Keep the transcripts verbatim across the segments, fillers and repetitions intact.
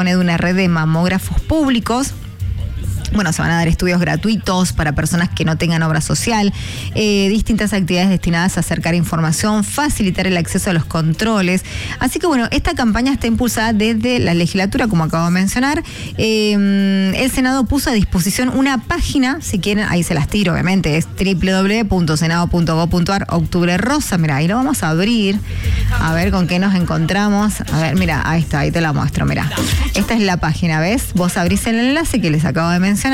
dispone de una red de mamógrafos públicos. Bueno, se van a dar estudios gratuitos para personas que no tengan obra social, eh, distintas actividades destinadas a acercar información, facilitar el acceso a los controles. Así que bueno, esta campaña está impulsada desde la legislatura, como acabo de mencionar. Eh, el Senado puso a disposición una página, si quieren, ahí se las tiro, obviamente, es doble u doble u doble u punto senado punto gob punto ar, Octubre Rosa. Mira, ahí lo vamos a abrir, a ver con qué nos encontramos. A ver, mira, ahí está, ahí te la muestro, mira. Esta es la página, ¿ves? Vos abrís el enlace que les acabo de mencionar,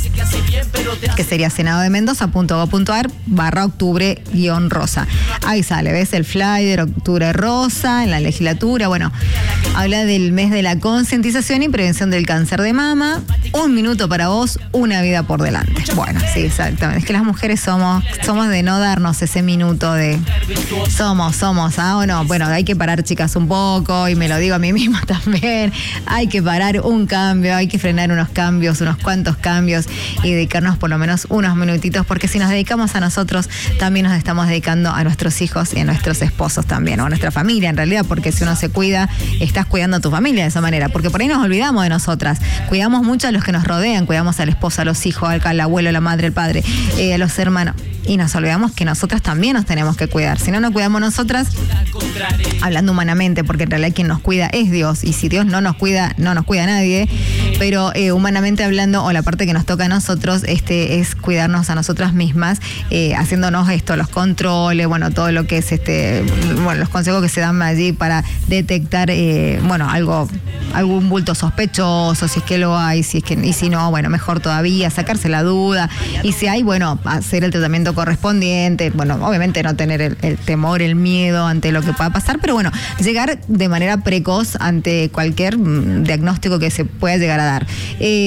que sería senado de mendoza punto gob punto ar barra octubre guión rosa. Ahí sale, ¿ves? El flyer, Octubre Rosa, en la legislatura. Bueno, habla del mes de la concientización y prevención del cáncer de mama. Un minuto para vos, una vida por delante. Bueno, sí, exactamente. Es que las mujeres somos, somos de no darnos ese minuto de somos, somos, ¿ah o no? Bueno, hay que parar, chicas, un poco, y me lo digo a mí misma también. Hay que parar un cambio, hay que frenar unos cambios, unos cuantos cambios y dedicarnos por lo menos unos minutitos, porque si nos dedicamos a nosotros, también nos estamos dedicando a nuestros hijos y a nuestros esposos también, o a nuestra familia en realidad, porque si uno se cuida, estás cuidando a tu familia de esa manera, porque por ahí nos olvidamos de nosotras, cuidamos mucho a los que nos rodean, cuidamos al esposo, a los hijos, al, al abuelo, a la madre, al padre, eh, a los hermanos, y nos olvidamos que nosotras también nos tenemos que cuidar. Si no nos cuidamos nosotras, hablando humanamente, porque en realidad quien nos cuida es Dios, y si Dios no nos cuida, no nos cuida nadie, pero eh, humanamente hablando, o la parte que nos toca a nosotros, este es cuidarnos a nosotras mismas, eh, haciéndonos esto, los controles, bueno, todo lo que es este, bueno, los consejos que se dan allí para detectar, eh, bueno, algo, algún bulto sospechoso, si es que lo hay, si es que, y si no, bueno, mejor todavía, sacarse la duda, y si hay, bueno, hacer el tratamiento correspondiente, bueno, obviamente no tener el, el temor, el miedo ante lo que pueda pasar, pero bueno, llegar de manera precoz ante cualquier mm, diagnóstico que se pueda llegar a dar.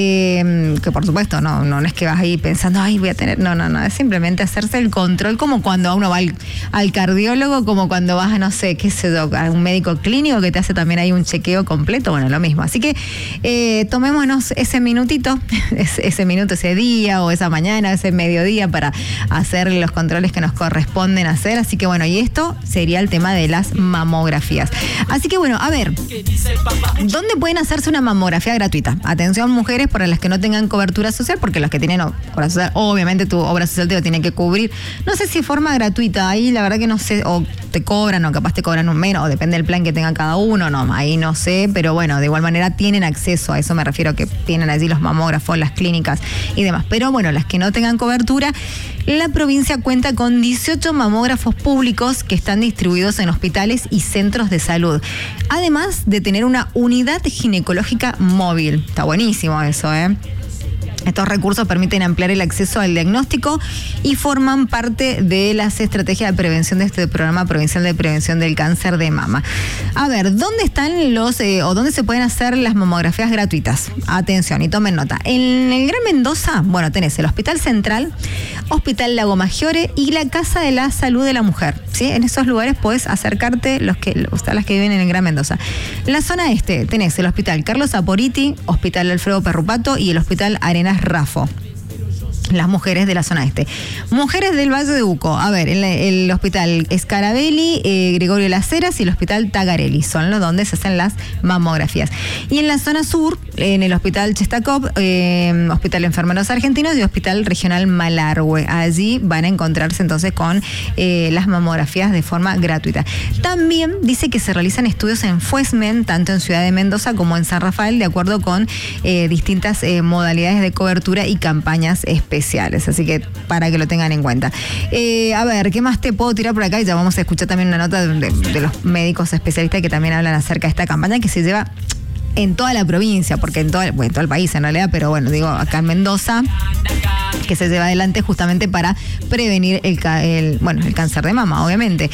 Eh, que por supuesto, no, no es que vas ahí pensando, ay, voy a tener, no, no, no, es simplemente hacerse el control, como cuando uno va al, al cardiólogo, como cuando vas a, no sé, qué sé yo, a un médico clínico que te hace también ahí un chequeo completo, bueno, lo mismo. Así que eh, tomémonos ese minutito, ese, ese minuto, ese día, o esa mañana, ese mediodía, para hacer los controles que nos corresponden hacer. Así que bueno, y esto sería el tema de las mamografías. Así que bueno, a ver, ¿dónde pueden hacerse una mamografía gratuita? Atención, mujeres, para las que no tengan cobertura social, porque los que tienen obra social, obviamente tu obra social te lo tiene que cubrir. No sé si forma gratuita, ahí la verdad que no sé, o te cobran, o capaz te cobran un menos, o depende del plan que tenga cada uno, no, ahí no sé, pero bueno, de igual manera tienen acceso, a eso me refiero, que tienen allí los mamógrafos, las clínicas y demás. Pero bueno, las que no tengan cobertura, la provincia cuenta con dieciocho mamógrafos públicos que están distribuidos en hospitales y centros de salud, además de tener una unidad ginecológica móvil. Está buenísimo eso, ¿eh? Estos recursos permiten ampliar el acceso al diagnóstico y forman parte de las estrategias de prevención de este programa provincial de prevención del cáncer de mama. A ver, ¿dónde están los, eh, o dónde se pueden hacer las mamografías gratuitas? Atención y tomen nota. En el Gran Mendoza, bueno, tenés el Hospital Central, Hospital Lago Maggiore y la Casa de la Salud de la Mujer, ¿sí? En esos lugares podés acercarte, los que, las que viven en el Gran Mendoza. En la zona este tenés el Hospital Carlos Saporiti, Hospital Alfredo Perrupato y el Hospital Arenas Rafo. Las mujeres de la zona este. Mujeres del Valle de Uco. A ver, el, el hospital Scarabelli, eh, Gregorio Las Heras y el hospital Tagarelli son los donde se hacen las mamografías. Y en la zona sur, en el hospital Chestakov, eh, Hospital Enfermeros Argentinos y Hospital Regional Malargüe. Allí van a encontrarse entonces con eh, las mamografías de forma gratuita. También dice que se realizan estudios en Fuesmen, tanto en Ciudad de Mendoza como en San Rafael, de acuerdo con eh, distintas eh, modalidades de cobertura y campañas especiales. Especiales, así que para que lo tengan en cuenta. Eh, a ver, ¿qué más te puedo tirar por acá? Y ya vamos a escuchar también una nota de, de los médicos especialistas que también hablan acerca de esta campaña que se lleva en toda la provincia, porque en todo, bueno, en todo el país en realidad, pero bueno, digo, acá en Mendoza, que se lleva adelante justamente para prevenir el, el, bueno, el cáncer de mama, obviamente.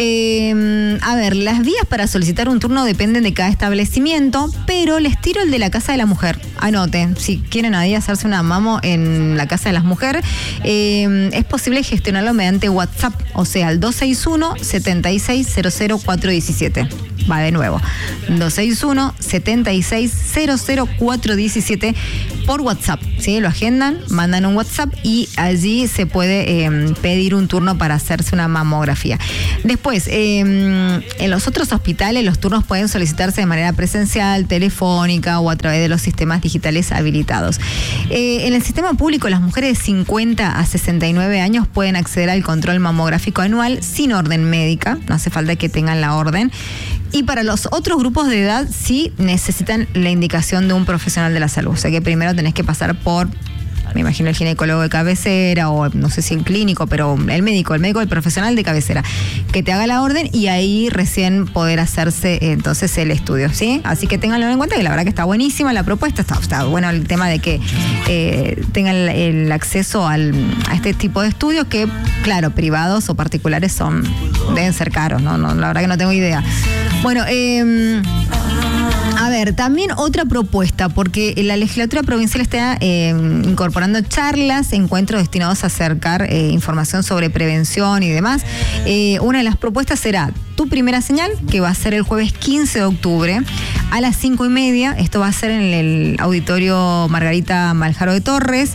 Eh, a ver, las vías para solicitar un turno dependen de cada establecimiento, pero les tiro el de la Casa de la Mujer. Anoten, si quieren ahí hacerse una mamo en la Casa de las Mujeres, eh, es posible gestionarlo mediante WhatsApp, o sea, al dos seis uno, siete seis cero cero cuatro uno siete. Va de nuevo, dos seis uno, siete seis cero cero cuatro uno siete por WhatsApp, ¿sí? Lo agendan, mandan un WhatsApp y allí se puede eh, pedir un turno para hacerse una mamografía. Después, eh, en los otros hospitales los turnos pueden solicitarse de manera presencial, telefónica o a través de los sistemas digitales habilitados. Eh, en el sistema público, las mujeres de cincuenta a sesenta y nueve años pueden acceder al control mamográfico anual sin orden médica, no hace falta que tengan la orden. Y para los otros grupos de edad sí necesitan la indicación de un profesional de la salud. O sea que primero tenés que pasar por, me imagino, el ginecólogo de cabecera o no sé si el clínico, pero el médico, el médico, el profesional de cabecera, que te haga la orden y ahí recién poder hacerse entonces el estudio, ¿sí? Así que ténganlo en cuenta, que la verdad que está buenísima la propuesta, está, está bueno el tema de que eh, tengan el, el acceso al, a este tipo de estudios que, claro, privados o particulares son, deben ser caros, ¿no? No, la verdad que no tengo idea. Bueno, eh, a ver, también otra propuesta, porque la legislatura provincial está eh, incorporando charlas, encuentros destinados a acercar eh, información sobre prevención y demás. Eh, una de las propuestas será Tu Primera Señal, que va a ser el jueves quince de octubre a las cinco y media. Esto va a ser en el auditorio Margarita Maljaro de Torres.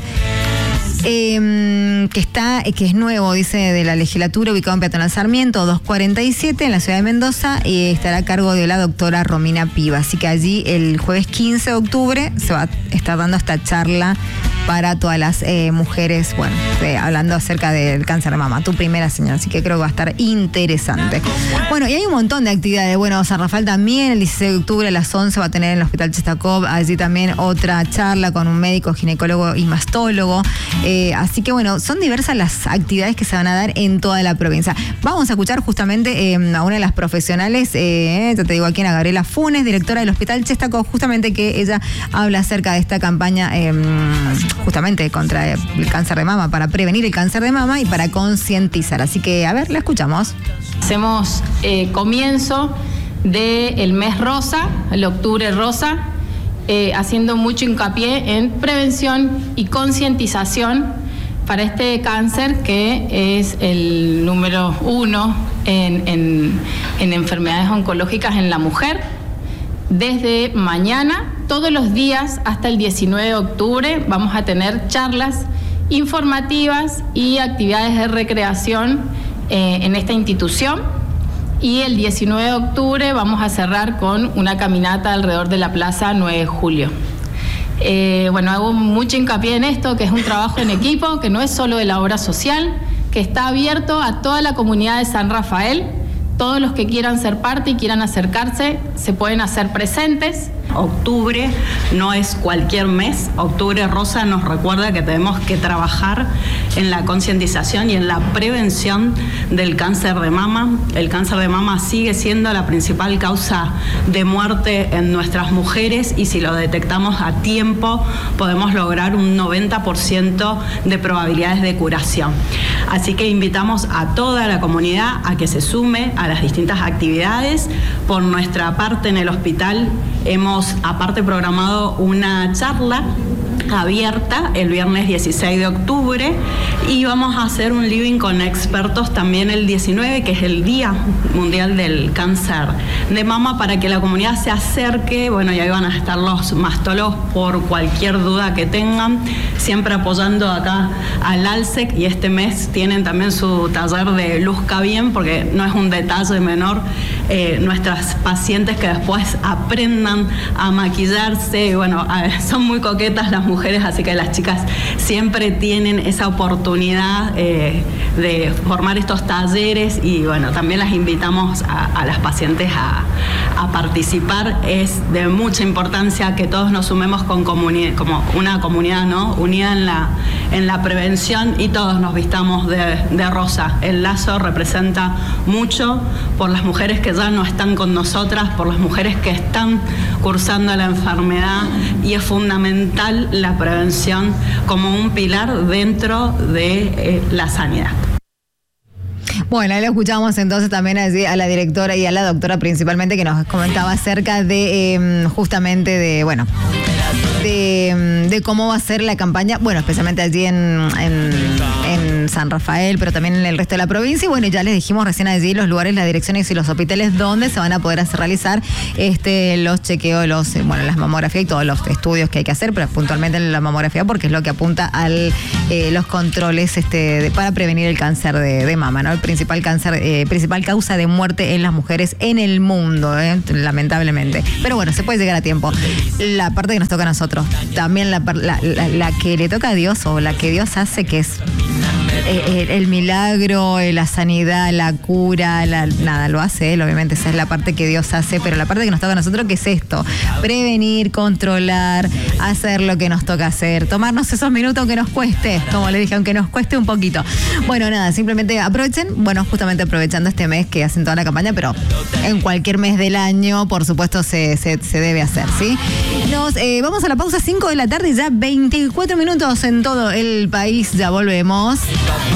Eh, que está, que es nuevo, dice, de la legislatura, ubicado en Peatonal Sarmiento, doscientos cuarenta y siete, en la ciudad de Mendoza, y estará a cargo de la doctora Romina Piva. Así que allí el jueves quince de octubre se va a estar dando esta charla para todas las eh, mujeres, bueno, eh, hablando acerca del cáncer de mama, Tu Primera Señal, así que creo que va a estar interesante. Bueno, y hay un montón de actividades. Bueno, San Rafael también, el dieciséis de octubre a las once va a tener en el Hospital Chestakov, allí también otra charla con un médico, ginecólogo y mastólogo. Eh, así que bueno, son diversas las actividades que se van a dar en toda la provincia. Vamos a escuchar justamente eh, a una de las profesionales, eh, te digo aquí, a Gabriela Funes, directora del Hospital Chestakov, justamente que ella habla acerca de esta campaña eh, justamente contra el cáncer de mama, para prevenir el cáncer de mama y para concientizar. Así que, a ver, la escuchamos. Hacemos eh, comienzo del mes rosa, el octubre rosa, eh, haciendo mucho hincapié en prevención y concientización para este cáncer, que es el número uno en, en, en enfermedades oncológicas en la mujer. Desde mañana, todos los días hasta el diecinueve de octubre, vamos a tener charlas informativas y actividades de recreación eh, en esta institución. Y el diecinueve de octubre vamos a cerrar con una caminata alrededor de la Plaza nueve de julio. Eh, bueno, hago mucho hincapié en esto, que es un trabajo en equipo, que no es solo de la obra social, que está abierto a toda la comunidad de San Rafael. Todos los que quieran ser parte y quieran acercarse se pueden hacer presentes. Octubre no es cualquier mes. Octubre rosa nos recuerda que tenemos que trabajar en la concientización y en la prevención del cáncer de mama. El cáncer de mama sigue siendo la principal causa de muerte en nuestras mujeres, y si lo detectamos a tiempo podemos lograr un noventa por ciento de probabilidades de curación. Así que invitamos a toda la comunidad a que se sume a las distintas actividades. Por nuestra parte, en el hospital hemos aparte programado una charla abierta el viernes dieciséis de octubre, y vamos a hacer un living con expertos también el diecinueve, que es el Día Mundial del Cáncer de Mama, para que la comunidad se acerque. Bueno, y ahí van a estar los mastólogos por cualquier duda que tengan, siempre apoyando acá al ALSEC, y este mes tienen también su taller de Luzca Bien, porque no es un detalle menor eh, nuestras pacientes que después aprendan a maquillarse, y bueno, a, son muy coquetas las mujeres, así que las chicas siempre tienen esa oportunidad eh, de formar estos talleres, y bueno, también las invitamos a, a las pacientes a, a participar. Es de mucha importancia que todos nos sumemos con comuni- como una comunidad, ¿no?, unida en la, en la prevención, y todos nos vistamos de, de rosa. El lazo representa mucho por las mujeres que ya no están con nosotras, por las mujeres que están cursando la enfermedad, y es fundamental la prevención como un pilar dentro de eh, la sanidad. Bueno, ahí lo escuchamos entonces también a la directora y a la doctora principalmente, que nos comentaba acerca de eh, justamente de, bueno, de, de cómo va a ser la campaña, bueno, especialmente allí en, en, en en San Rafael, pero también en el resto de la provincia. Y bueno, ya les dijimos recién allí los lugares, las direcciones y los hospitales donde se van a poder hacer realizar este, los chequeos, los, bueno, las mamografías y todos los estudios que hay que hacer, pero puntualmente la mamografía porque es lo que apunta a eh, los controles este, de, para prevenir el cáncer de, de mama, ¿no? El principal cáncer, eh, principal causa de muerte en las mujeres en el mundo, eh, lamentablemente. Pero bueno, se puede llegar a tiempo. La parte que nos toca a nosotros, también la, la, la, la que le toca a Dios o la que Dios hace, que es el, el milagro, la sanidad, la cura, la, nada, lo hace Él, obviamente, esa es la parte que Dios hace, pero la parte que nos toca a nosotros, que es esto, prevenir, controlar, hacer lo que nos toca hacer, tomarnos esos minutos aunque nos cueste, como le dije, aunque nos cueste un poquito. Bueno, nada, simplemente aprovechen, bueno, justamente aprovechando este mes que hacen toda la campaña, pero en cualquier mes del año, por supuesto, se, se, se debe hacer, ¿sí? Nos eh, vamos a la pausa, cinco de la tarde, ya veinticuatro minutos en todo el país, ya volvemos.